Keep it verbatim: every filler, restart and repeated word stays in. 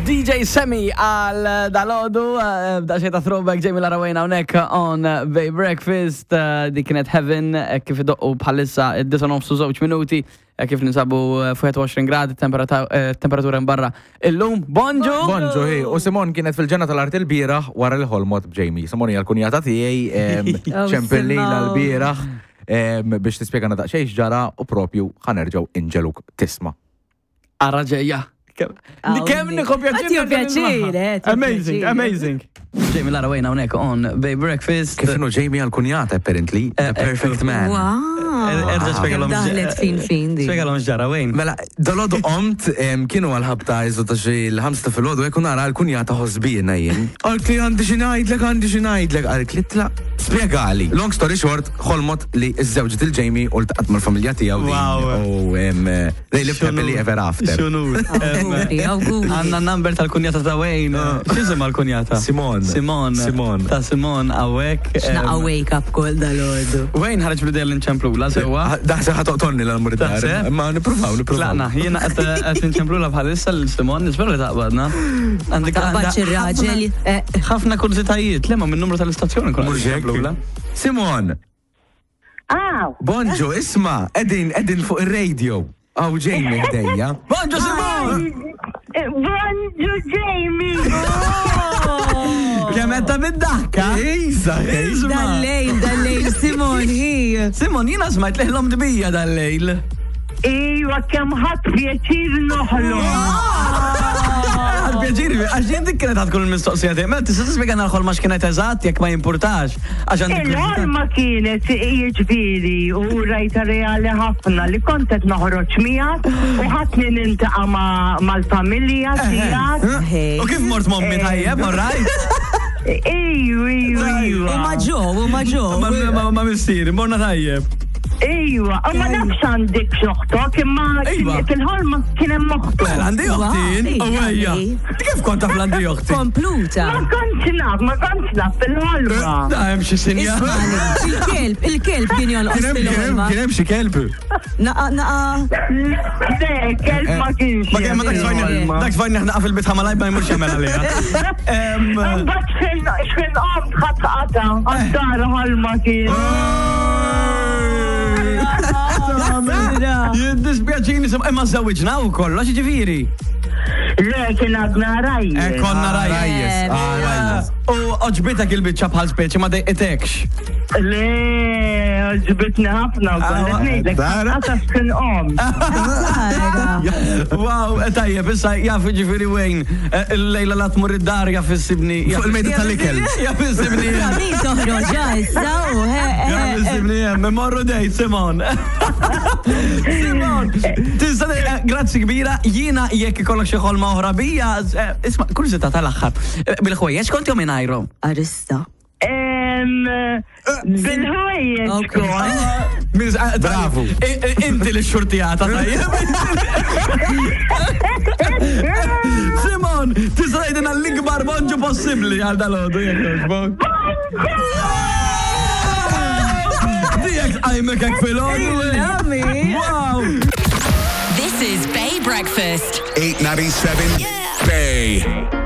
D J Semi għal dal-ħodu da xeta throwback Jamie Larawayna unek on Bay Breakfast di kienet Heaven kif idoqqu bħalissa id-disa nofsu żewġ minuti kif nisabu fuq għoxrin gradi temperatura mbarra illum. Bonġu! Bonġu, hi. U Simon kienet fil-ġenna tal-art il-biraħ wara l-ħolmot b'Jamie. Simon hija l-kunjata tiegħi ċempillila l-biraħ biex tispjegana daqsxejn x'ġara u propju ħanerġgħu inġeluk tisma'. Arraġejja. Kem nikopja pjaċire. Amazing, amazing. Jamie Larawayna unek on Bay Breakfast. Kif inhu Jamie għal-kunjata apparently, a perfect man. Erġa spiegalom daħlet fin fin di. Spiegalom ġara Wayne. Mela, dal-ħodu qomt kienu għal-ħabta jizzu ta' xi l-ħamsta fil-ħodu jekun nara għal-kunjata ħosbina jien. Għalk li għandi xinajdlek, għandi xinajdlek. Għalk li tla, spiegali. Long story short, xolmot li iż-żewġet il-Jamie u l-taqat mal-familja tiegħu. Wow. U they lived happily ever after. Xunur. Għanna number tal-kunjata ta' Wayne. X'isem għal-kunjata? Simon. Simon. Simon. Ta' Simon għawek. X'naqa wake up kol dal-ħodu. Wayne ħarġ bidel l-inċemplula sewa. Daħse ħatoqtonni l-muridar. Ma nipruvaw, nipruvaw. Laqna, jiena għet inċemplula bħalissa l-Simon, nisperu li taqbadna. Taqbad xi-raġel. ħafna kurzitajiet, lemma minn numru tal-istazzjoni kun inċemplula. Simon. Aw. Bonġu, isma, edin, edin fuq il-radio. Aw, Jamie ħdejja. Bonġu, Simon! Bonġu, Jamie! Kemetta mid-dakka? Ejza, ejza. Dal-lejl, dal-lejl, Simon, hi. Simon, jina smajt liħlom dbija dal-lejl. Ejwa, kem ħat pjaċir noħlu. Pjaċiri, għax jien dik kienet ħadkun il-mistoqsija tiegħek. Mela tista' tispjegana l-ħolma x'kienet eżatt jekk ma jimpurtax. Il-ħolma kienet jiġifieri u rajta reali ħafna li kont qed noħroġ miegħek u ħadni nintaqa' mal-familja tiegħek. U kif mort mommi tajjeb, alright? Ejju, ejju, ejju. U ma ġo, u ma ġo. Ma missieri, morna tajjeb. Ejwa, ma nafx għandik xoħtok, imma fil-ħolma kien hemm moħtok. Għandi uħtin, għawajja. Kif kont taf l-għandi uħtin? Kompluta. Ma kontx naf, ma kontx naf fil-ħolma. Da, hemm xi sinja. Il-kelb, il-kelb kien jonqos fil-ħolma. Kien hemm xi kelb. Naqa, naqa. Le, kelb ma kienx. Ma kien ma dak fajn naqa fil-bit ħamalaj ma jmurx jagħmel għaliha. Mbagħad xejn qomt ħatqata, għad-dar ħolma kien. Jiddispjaċini, imma żewġna u kollox ġifieri. Le, kien għadna rajjes. Konna rajjes. U oġbitek il-bicċa bħal speċi ma dejqetekx. Le, oġbitni ħafna u kollet nejdlek. Għasas kien om. Wow, tajjeb, issa jaf ġifieri Wayne, il-lejla la tmur id-dar jaf issibni. Fuq il-mejda tal-ikel. Jaf issibni. Mi toħroġa issa u Jaf issibni jem, memorru dejt, Simon. Simon, tista' grazzi kbira, jiena jekk ikollok xi ħolma oħra bija, isma' kurzita tal-aħħar. Bil-ħwejjeġ kont jew mingħajru? Arista. Bil-ħwejjeġ kont. Bravo. Inti li xurtijata tajjeb. Simon, tista' tgħidilna l-ikbar bonġu possibbli għal dal-għodu jekk jogħġbok. Dijek għajmek hekk fil-għodu. Wow. This is Bay Breakfast. eight ninety-seven Bay.